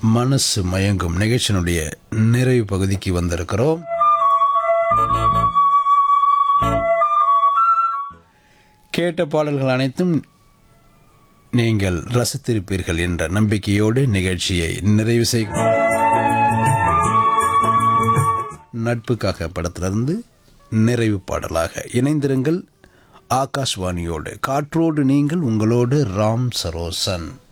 மனசு மயங்கும் நிகழ்ச்சியினுடைய நிறைவு பகுதிக்கு வந்திருக்கிறோம். கேட்ட பாடல்கள் அனைத்தும் நீங்கள் ரசித்திருப்பீர்கள் என்ற நம்பிக்கையோடு நிகழ்ச்சியை நிறைவு செய்கிறோம். நட்புக்காக படத்திலிருந்து நிறைவு பாடலாக இணைந்திருங்கள் ஆகாஷ்வாணியோடு. காற்றோடு நீங்கள், உங்களோடு ராம் சரோசன்.